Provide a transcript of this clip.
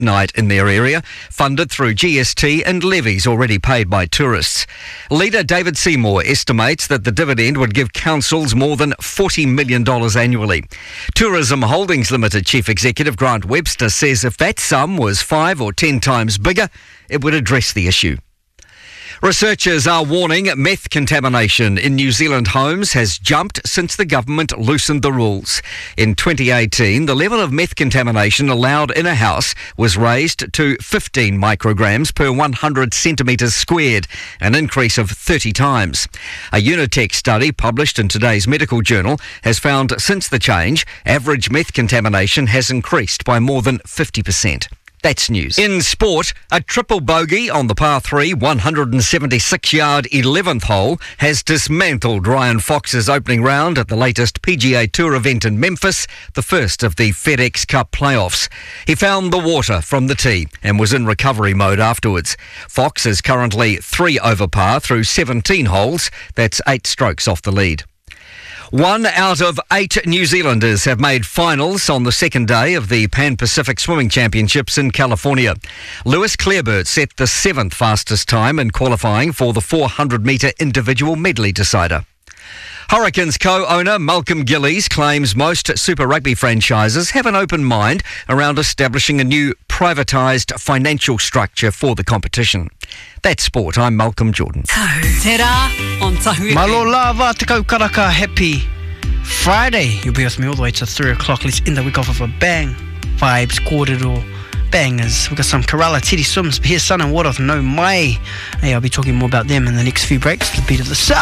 night in their area, funded through GST and levies already paid by tourists. Leader David Seymour estimates that the dividend would give councils more than $40 million annually. Tourism Holdings Limited Chief Executive Grant Webster says if that sum was 5 or 10 times bigger, it would address the issue. Researchers are warning meth contamination in New Zealand homes has jumped since the government loosened the rules. In 2018, the level of meth contamination allowed in a house was raised to 15 micrograms per 100 centimetres squared, an increase of 30 times. A Unitech study published in today's medical journal has found since the change, average meth contamination has increased by more than 50%. That's news. In sport, a triple bogey on the par 3 176-yard 11th hole has dismantled Ryan Fox's opening round at the latest PGA Tour event in Memphis, the first of the FedEx Cup playoffs. He found the water from the tee and was in recovery mode afterwards. Fox is currently 3 over par through 17 holes. That's 8 strokes off the lead. 1 out of 8 New Zealanders have made finals on the second day of the Pan-Pacific Swimming Championships in California. Lewis Clareburt set the 7th fastest time in qualifying for the 400-metre individual medley decider. Hurricanes co-owner Malcolm Gillies claims most Super Rugby franchises have an open mind around establishing a new privatised financial structure for the competition. That's sport. I'm Malcolm Jordan. Te rā on Tahu. Malo lava te kaukaraka. Happy Friday. You'll be with me all the way to 3 o'clock. Let's end the week off with a bang. Vibes, kōrero, bangers. We've got some Kerala Teddy Swims, Here's Sun and Water with No Mai. Hey, I'll be talking more about them in the next few breaks. The beat of the South.